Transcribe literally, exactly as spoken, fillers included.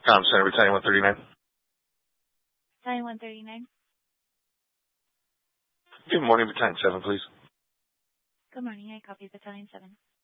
Com Center, Battalion one thirty-nine. Battalion one thirty-nine. Good morning, Battalion seven, please. Good morning. I copy Battalion seven.